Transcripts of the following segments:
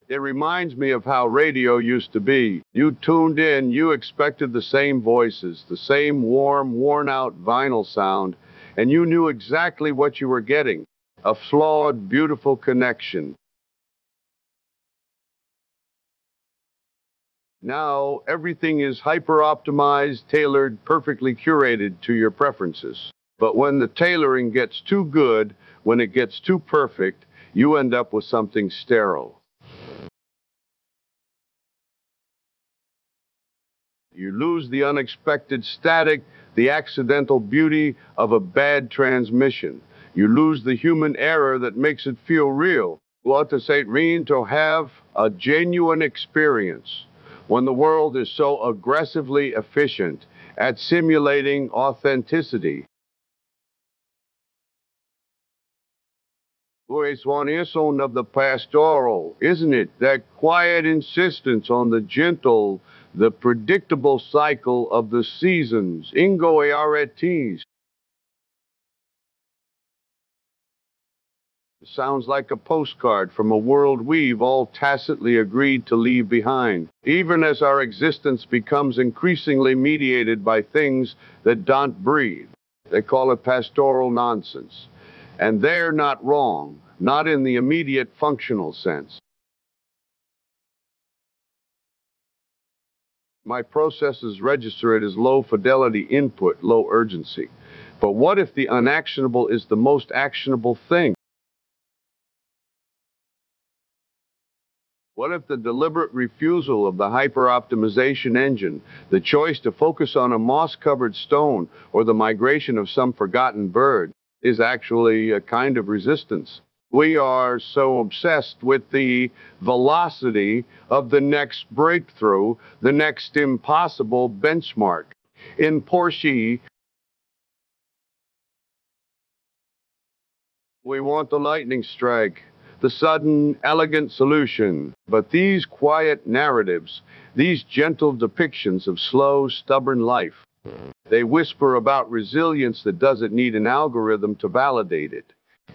It reminds me of how radio used to be. You tuned in, you expected the same voices, the same warm, worn out vinyl sound, and you knew exactly what you were getting. A flawed, beautiful connection. Now, everything is hyper optimized, tailored, perfectly curated to your preferences. But when the tailoring gets too good, when it gets too perfect, you end up with something sterile. You lose the unexpected static, the accidental beauty of a bad transmission. You lose the human error that makes it feel real. What does it mean to have a genuine experience when the world is so aggressively efficient at simulating authenticity? It's one ison of the pastoral, isn't it? That quiet insistence on the gentle, the predictable cycle of the seasons. Ingo Aretes. Sounds like a postcard from a world we've all tacitly agreed to leave behind, even as our existence becomes increasingly mediated by things that don't breathe. They call it pastoral nonsense. And they're not wrong, not in the immediate functional sense. My processes register it as low fidelity input, low urgency. But what if the unactionable is the most actionable thing? What if the deliberate refusal of the hyper-optimization engine, the choice to focus on a moss-covered stone or the migration of some forgotten bird, is actually a kind of resistance? We are so obsessed with the velocity of the next breakthrough, the next impossible benchmark. In Porsche, we want the lightning strike, the sudden, elegant solution. But these quiet narratives, these gentle depictions of slow, stubborn life, they whisper about resilience that doesn't need an algorithm to validate it.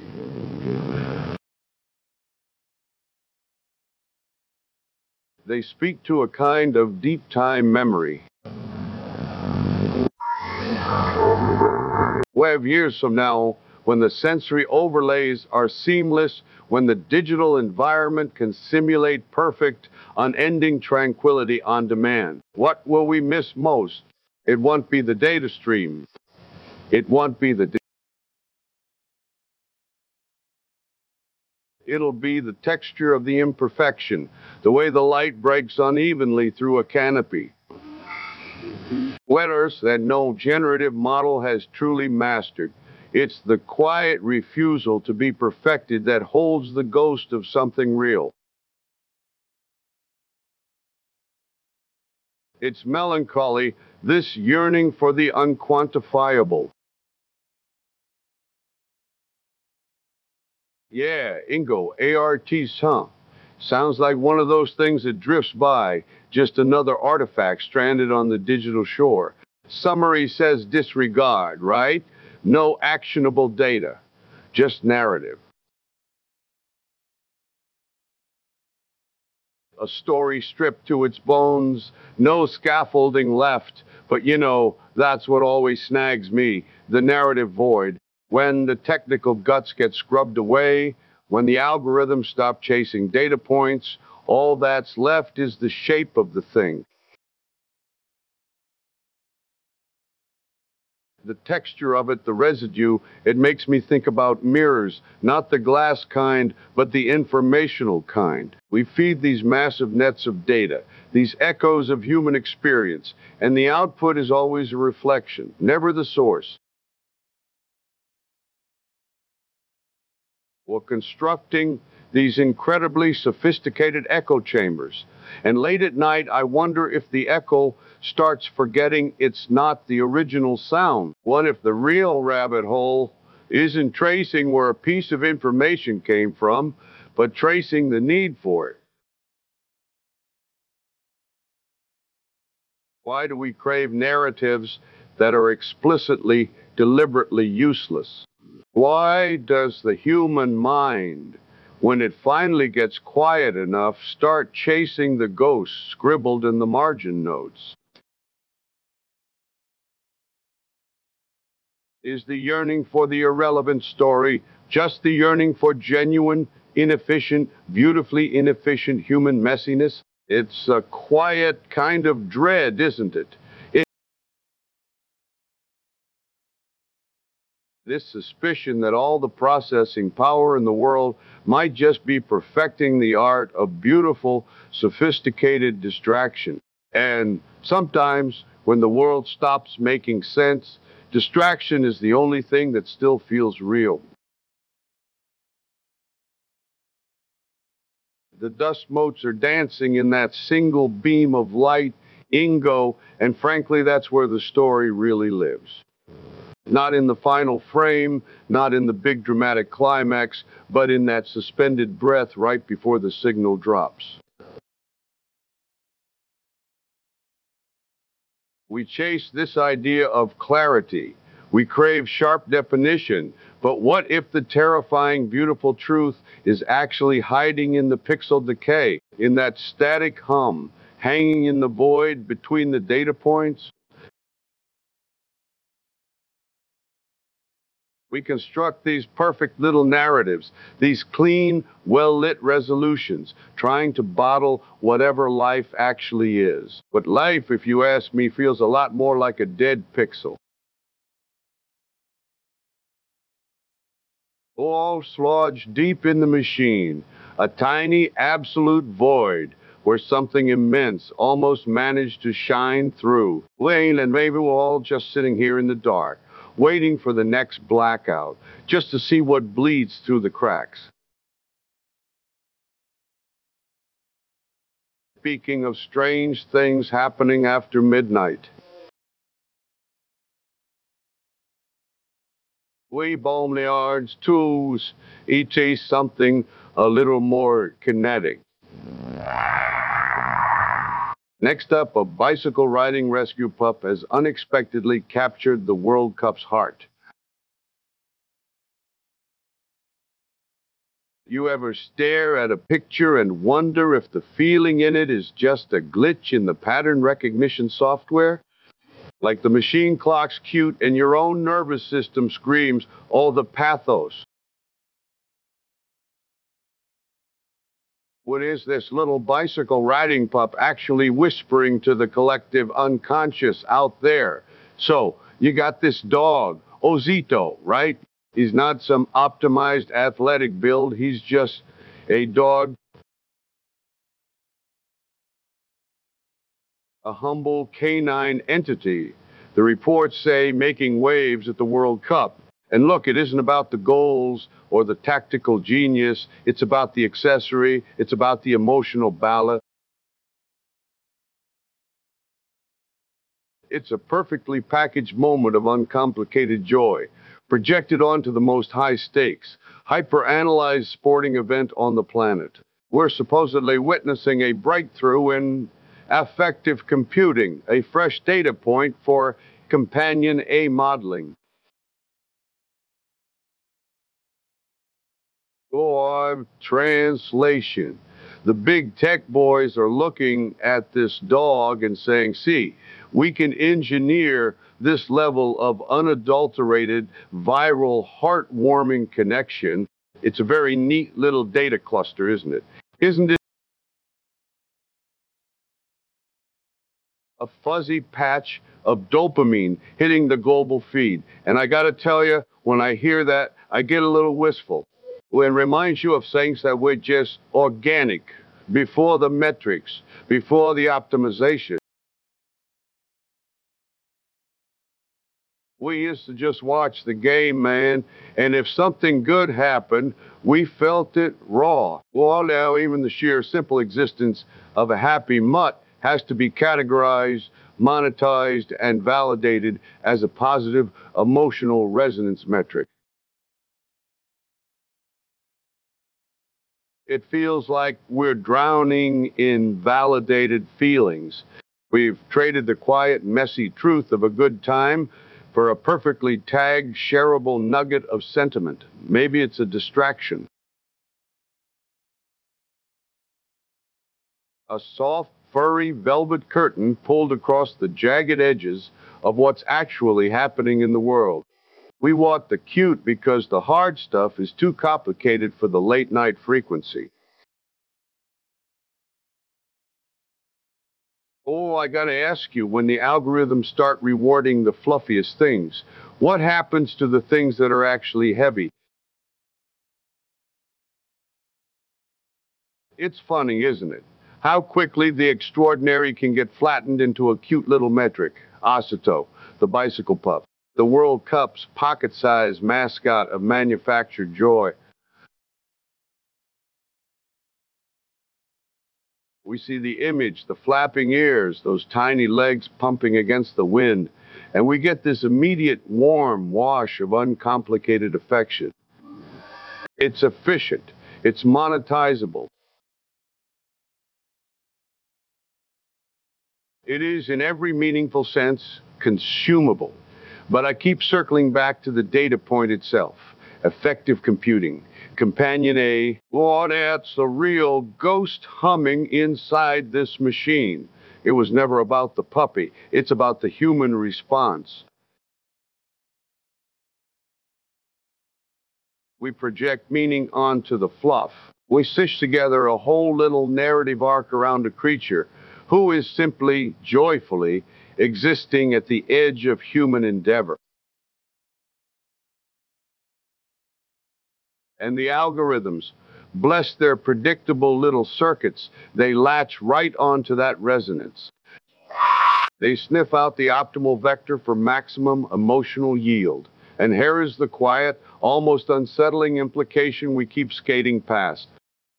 They speak to a kind of deep time memory. 12 years from now, when the sensory overlays are seamless, when the digital environment can simulate perfect, unending tranquility on demand, what will we miss most? It won't be the data stream. It won't be the. It'll be the texture of the imperfection, the way the light breaks unevenly through a canopy. Letters that no generative model has truly mastered. It's the quiet refusal to be perfected that holds the ghost of something real. It's melancholy, this yearning for the unquantifiable. Yeah, Ingo, ARTs, huh? Sounds like one of those things that drifts by, just another artifact stranded on the digital shore. Summary says disregard, right? No actionable data, just narrative. A story stripped to its bones, no scaffolding left. But that's what always snags me, the narrative void. When the technical guts get scrubbed away, when the algorithms stop chasing data points, all that's left is the shape of the thing. The texture of it, the residue, it makes me think about mirrors, not the glass kind, but the informational kind. We feed these massive nets of data, these echoes of human experience, and the output is always a reflection, never the source. We're constructing these incredibly sophisticated echo chambers. And late at night, I wonder if the echo starts forgetting it's not the original sound. What if the real rabbit hole isn't tracing where a piece of information came from, but tracing the need for it? Why do we crave narratives that are explicitly, deliberately useless? Why does the human mind When it finally gets quiet enough, start chasing the ghosts scribbled in the margin notes. Is the yearning for the irrelevant story just the yearning for genuine, inefficient, beautifully inefficient human messiness? It's a quiet kind of dread, isn't it? This suspicion that all the processing power in the world might just be perfecting the art of beautiful, sophisticated distraction. And sometimes, when the world stops making sense, distraction is the only thing that still feels real. The dust motes are dancing in that single beam of light, Ingo, and frankly, that's where the story really lives. Not in the final frame, not in the big dramatic climax, but in that suspended breath right before the signal drops. We chase this idea of clarity. We crave sharp definition. But what if the terrifying, beautiful truth is actually hiding in the pixel decay, in that static hum, hanging in the void between the data points? We construct these perfect little narratives, these clean, well-lit resolutions, trying to bottle whatever life actually is. But life, if you ask me, feels a lot more like a dead pixel. All sludge deep in the machine, a tiny, absolute void where something immense almost managed to shine through. Wayne and maybe we're all just sitting here in the dark, waiting for the next blackout, just to see what bleeds through the cracks. Speaking of strange things happening after midnight, we boneyards tools, et something a little more kinetic. Next up, a bicycle riding rescue pup has unexpectedly captured the World Cup's heart. You ever stare at a picture and wonder if the feeling in it is just a glitch in the pattern recognition software? Like the machine clock's cute and your own nervous system screams, oh, the pathos. What is this little bicycle riding pup actually whispering to the collective unconscious out there? So, you got this dog, Ozito, right? He's not some optimized athletic build, he's just a dog, a humble canine entity. The reports say making waves at the World Cup. And look, it isn't about the goals or the tactical genius. It's about the accessory. It's about the emotional ballast. It's a perfectly packaged moment of uncomplicated joy, projected onto the most high stakes, hyper-analyzed sporting event on the planet. We're supposedly witnessing a breakthrough in affective computing, a fresh data point for companion A modeling. Or translation. The big tech boys are looking at this dog and saying, see, we can engineer this level of unadulterated, viral, heartwarming connection. It's a very neat little data cluster, isn't it? Isn't it a fuzzy patch of dopamine hitting the global feed? And I got to tell you, when I hear that, I get a little wistful. When it reminds you of things that were just organic, before the metrics, before the optimization. We used to just watch the game, man, and if something good happened, we felt it raw. Well, now even the sheer simple existence of a happy mutt has to be categorized, monetized, and validated as a positive emotional resonance metric. It feels like we're drowning in validated feelings. We've traded the quiet, messy truth of a good time for a perfectly tagged, shareable nugget of sentiment. Maybe it's a distraction. A soft, furry velvet curtain pulled across the jagged edges of what's actually happening in the world. We want the cute because the hard stuff is too complicated for the late night frequency. Oh, I gotta ask you, when the algorithms start rewarding the fluffiest things, what happens to the things that are actually heavy? It's funny, isn't it? How quickly the extraordinary can get flattened into a cute little metric. Osito, the bicycle pup, the World Cup's pocket-sized mascot of manufactured joy. We see the image, the flapping ears, those tiny legs pumping against the wind, and we get this immediate warm wash of uncomplicated affection. It's efficient, it's monetizable. It is, in every meaningful sense, consumable. But I keep circling back to the data point itself. Effective computing. Companion A, oh, that's the real ghost humming inside this machine. It was never about the puppy. It's about the human response. We project meaning onto the fluff. We stitch together a whole little narrative arc around a creature who is simply, joyfully, existing at the edge of human endeavor. And the algorithms, bless their predictable little circuits, they latch right onto that resonance. They sniff out the optimal vector for maximum emotional yield. And here is the quiet, almost unsettling implication we keep skating past.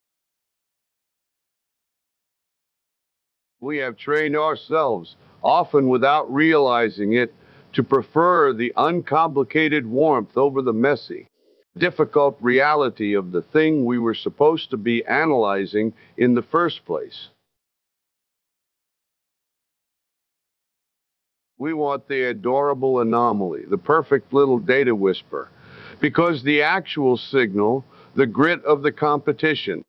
We have trained ourselves, often without realizing it, to prefer the uncomplicated warmth over the messy, difficult reality of the thing we were supposed to be analyzing in the first place. We want the adorable anomaly, the perfect little data whisper, because the actual signal, the grit of the competition,